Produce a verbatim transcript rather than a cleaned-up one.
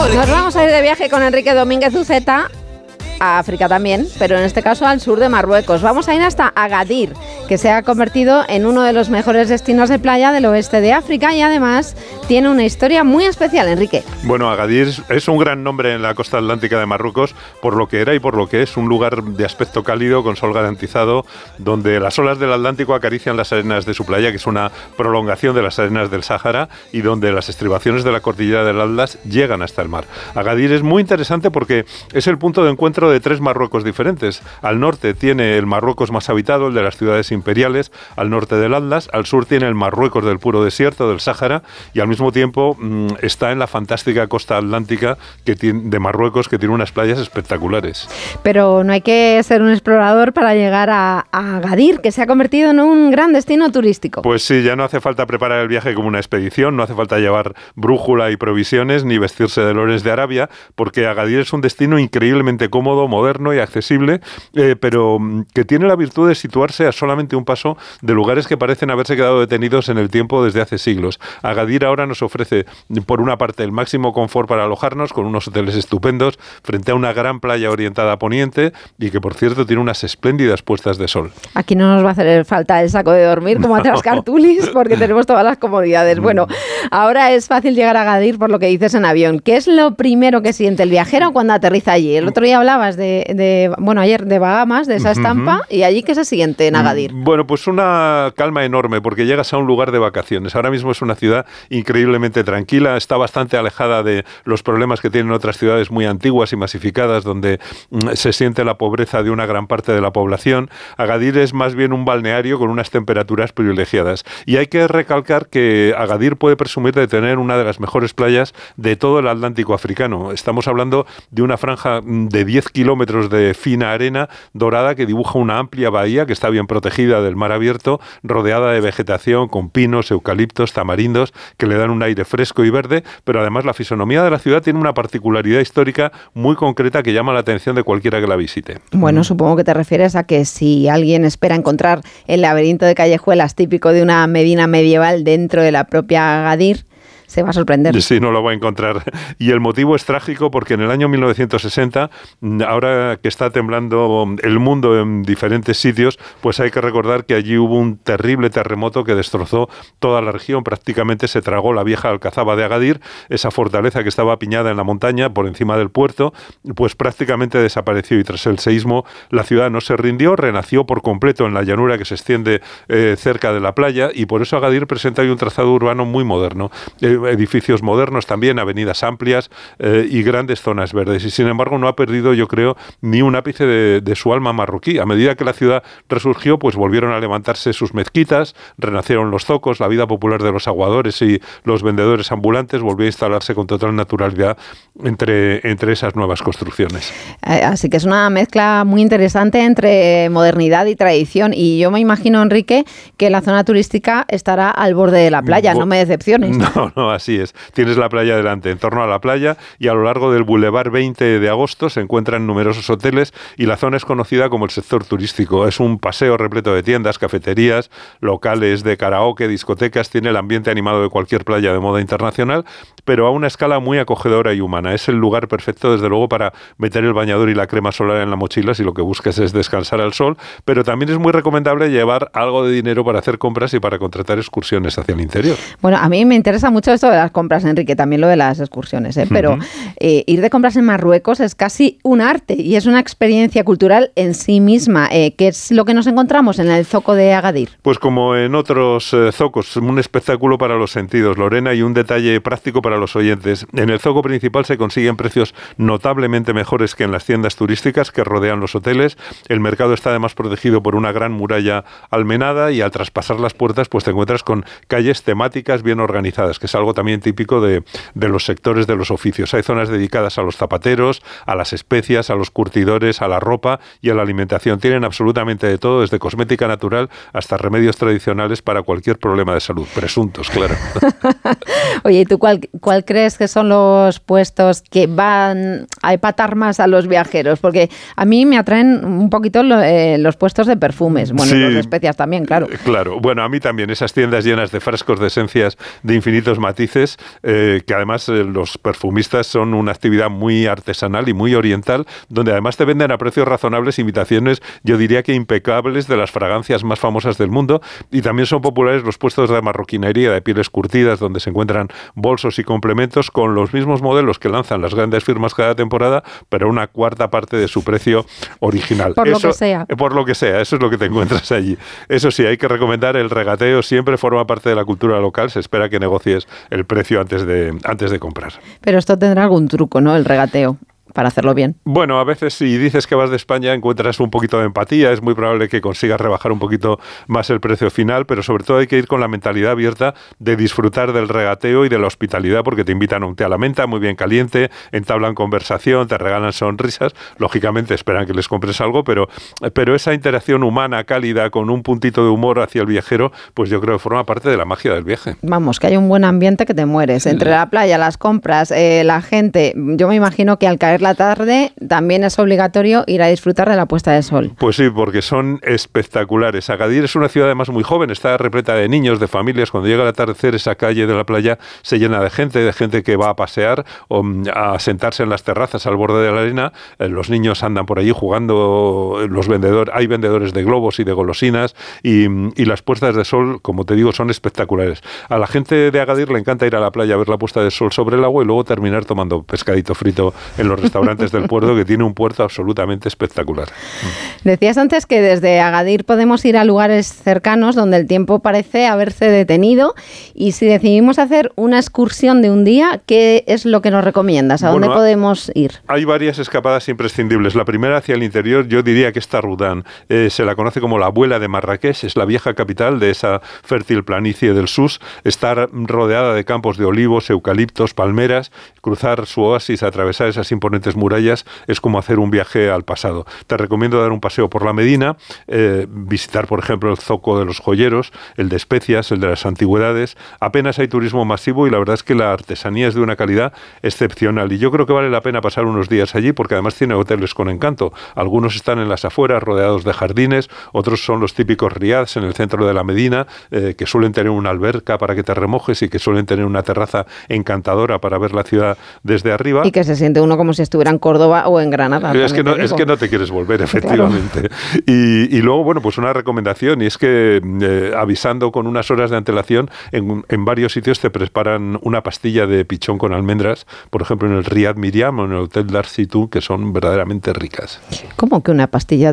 Nos vamos a ir de viaje con Enrique Domínguez Uceta a África también, pero en este caso al sur de Marruecos. Vamos a ir hasta Agadir, que se ha convertido en uno de los mejores destinos de playa del oeste de África y además tiene una historia muy especial, Enrique. Bueno, Agadir es un gran nombre en la costa atlántica de Marruecos por lo que era y por lo que es, un lugar de aspecto cálido con sol garantizado, donde las olas del Atlántico acarician las arenas de su playa, que es una prolongación de las arenas del Sáhara, y donde las estribaciones de la cordillera del Atlas llegan hasta el mar. Agadir es muy interesante porque es el punto de encuentro de tres Marruecos diferentes. Al norte tiene el Marruecos más habitado, el de las ciudades imperiales, al norte del Atlas. Al sur tiene el Marruecos del puro desierto, del Sáhara, y al mismo tiempo mmm, está en la fantástica costa atlántica que tiene, de Marruecos, que tiene unas playas espectaculares. Pero no hay que ser un explorador para llegar a, a Agadir, que se ha convertido en un gran destino turístico. Pues sí, ya no hace falta preparar el viaje como una expedición, no hace falta llevar brújula y provisiones, ni vestirse de lores de Arabia, porque Agadir es un destino increíblemente cómodo, moderno y accesible, eh, pero que tiene la virtud de situarse a solamente un paso de lugares que parecen haberse quedado detenidos en el tiempo desde hace siglos. Agadir ahora nos ofrece, por una parte, el máximo confort para alojarnos, con unos hoteles estupendos, frente a una gran playa orientada a poniente, y que, por cierto, tiene unas espléndidas puestas de sol. Aquí no nos va a hacer falta el saco de dormir, como a Trascartulis, porque tenemos todas las comodidades. Bueno, ahora es fácil llegar a Agadir por lo que dices en avión. ¿Qué es lo primero que siente el viajero cuando aterriza allí? El otro día hablaba De, de, bueno, ayer de Bahamas, de esa estampa, uh-huh. ¿Y allí qué se siente en Agadir? Bueno, pues una calma enorme, porque llegas a un lugar de vacaciones. Ahora mismo es una ciudad increíblemente tranquila, está bastante alejada de los problemas que tienen otras ciudades muy antiguas y masificadas, donde mm, se siente la pobreza de una gran parte de la población. Agadir es más bien un balneario con unas temperaturas privilegiadas. Y hay que recalcar que Agadir puede presumir de tener una de las mejores playas de todo el Atlántico africano. Estamos hablando de una franja de diez kilómetros de fina arena dorada que dibuja una amplia bahía que está bien protegida del mar abierto, rodeada de vegetación con pinos, eucaliptos, tamarindos, que le dan un aire fresco y verde, pero además la fisonomía de la ciudad tiene una particularidad histórica muy concreta que llama la atención de cualquiera que la visite. Bueno, supongo que te refieres a que si alguien espera encontrar el laberinto de callejuelas típico de una Medina medieval dentro de la propia Agadir, se va a sorprender. Sí, no lo va a encontrar. Y el motivo es trágico porque en el año mil novecientos sesenta, ahora que está temblando el mundo en diferentes sitios, pues hay que recordar que allí hubo un terrible terremoto que destrozó toda la región. Prácticamente se tragó la vieja alcazaba de Agadir, esa fortaleza que estaba apiñada en la montaña por encima del puerto, pues prácticamente desapareció, y tras el seísmo la ciudad no se rindió, renació por completo en la llanura que se extiende eh, cerca de la playa, y por eso Agadir presenta hoy un trazado urbano muy moderno. Eh, edificios modernos también, avenidas amplias eh, y grandes zonas verdes. Y sin embargo no ha perdido, yo creo, ni un ápice de, de su alma marroquí. A medida que la ciudad resurgió, pues volvieron a levantarse sus mezquitas, renacieron los zocos, la vida popular de los aguadores y los vendedores ambulantes volvió a instalarse con total naturalidad entre, entre esas nuevas construcciones. Así que es una mezcla muy interesante entre modernidad y tradición. Y yo me imagino, Enrique, que la zona turística estará al borde de la playa. Bo- no me decepciones. No, no. Así es, tienes la playa delante, en torno a la playa, y a lo largo del Boulevard veinte de agosto se encuentran numerosos hoteles y la zona es conocida como el sector turístico. Es un paseo repleto de tiendas, cafeterías, locales de karaoke, discotecas, tiene el ambiente animado de cualquier playa de moda internacional, pero a una escala muy acogedora y humana. Es el lugar perfecto, desde luego, para meter el bañador y la crema solar en la mochila si lo que buscas es descansar al sol, pero también es muy recomendable llevar algo de dinero para hacer compras y para contratar excursiones hacia el interior. Bueno, a mí me interesa mucho esto de las compras, Enrique, también lo de las excursiones, ¿eh? Pero uh-huh. eh, ir de compras en Marruecos es casi un arte y es una experiencia cultural en sí misma. Eh, ¿Qué es lo que nos encontramos en el zoco de Agadir? Pues como en otros eh, zocos, un espectáculo para los sentidos, Lorena, y un detalle práctico para los oyentes. En el zoco principal se consiguen precios notablemente mejores que en las tiendas turísticas que rodean los hoteles. El mercado está además protegido por una gran muralla almenada y al traspasar las puertas pues te encuentras con calles temáticas bien organizadas, que es algo también típico de, de los sectores de los oficios. Hay zonas dedicadas a los zapateros, a las especias, a los curtidores, a la ropa y a la alimentación. Tienen absolutamente de todo, desde cosmética natural hasta remedios tradicionales para cualquier problema de salud. Presuntos, claro. Oye, ¿y tú cuál, cuál crees que son los puestos que van a empatar más a los viajeros? Porque a mí me atraen un poquito lo, eh, los puestos de perfumes, bueno, sí, los de especias también, claro. Claro, bueno, a mí también, esas tiendas llenas de frascos de esencias de infinitos matices matices, eh, que además eh, los perfumistas son una actividad muy artesanal y muy oriental, donde además te venden a precios razonables imitaciones, yo diría que impecables, de las fragancias más famosas del mundo, y también son populares los puestos de marroquinería de pieles curtidas, donde se encuentran bolsos y complementos con los mismos modelos que lanzan las grandes firmas cada temporada, pero una cuarta parte de su precio original. Por eso, lo que sea. Por lo que sea, eso es lo que te encuentras allí. Eso sí, hay que recomendar el regateo, siempre forma parte de la cultura local, se espera que negocies el precio antes de, antes de comprar. Pero esto tendrá algún truco, ¿no? El regateo, para hacerlo bien. Bueno, a veces si dices que vas de España encuentras un poquito de empatía, es muy probable que consigas rebajar un poquito más el precio final, pero sobre todo hay que ir con la mentalidad abierta de disfrutar del regateo y de la hospitalidad, porque te invitan a un té a la menta muy bien caliente, entablan conversación, te regalan sonrisas, lógicamente esperan que les compres algo, pero, pero esa interacción humana, cálida, con un puntito de humor hacia el viajero, pues yo creo que forma parte de la magia del viaje. Vamos, que hay un buen ambiente que te mueres. Entre la playa, las compras, eh, la gente, yo me imagino que al caer la tarde también es obligatorio ir a disfrutar de la puesta de sol. Pues sí, porque son espectaculares. Agadir es una ciudad además muy joven, está repleta de niños, de familias. Cuando llega el atardecer, esa calle de la playa se llena de gente, de gente que va a pasear o a sentarse en las terrazas al borde de la arena. Eh, los niños andan por allí jugando, los vendedores, hay vendedores de globos y de golosinas, y, y las puestas de sol, como te digo, son espectaculares. A la gente de Agadir le encanta ir a la playa a ver la puesta de sol sobre el agua y luego terminar tomando pescadito frito en los restaurantes del puerto, que tiene un puerto absolutamente espectacular. Decías antes que desde Agadir podemos ir a lugares cercanos donde el tiempo parece haberse detenido, y si decidimos hacer una excursión de un día, ¿qué es lo que nos recomiendas? ¿A Bueno, dónde podemos ir? Hay varias escapadas imprescindibles. La primera hacia el interior, yo diría que está Rudán. Eh, se la conoce como la abuela de Marrakech, es la vieja capital de esa fértil planicie del Sus. Está rodeada de campos de olivos, eucaliptos, palmeras. Cruzar su oasis, atravesar esas imponentes murallas, es como hacer un viaje al pasado. Te recomiendo dar un paseo por la Medina, eh, visitar, por ejemplo, el Zoco de los Joyeros, el de Especias, el de las Antigüedades. Apenas hay turismo masivo y la verdad es que la artesanía es de una calidad excepcional. Y yo creo que vale la pena pasar unos días allí, porque además tiene hoteles con encanto. Algunos están en las afueras, rodeados de jardines, otros son los típicos riads en el centro de la Medina, eh, que suelen tener una alberca para que te remojes y que suelen tener una terraza encantadora para ver la ciudad desde arriba. Y que se siente uno como si estuviera en Córdoba o en Granada. Es que, no, es que no te quieres volver, efectivamente. Claro. Y, y luego, bueno, pues una recomendación, y es que eh, avisando con unas horas de antelación, en, en varios sitios te preparan una pastilla de pichón con almendras, por ejemplo en el Riad Miriam o en el Hotel Darcy Two, que son verdaderamente ricas. ¿Cómo que una pastilla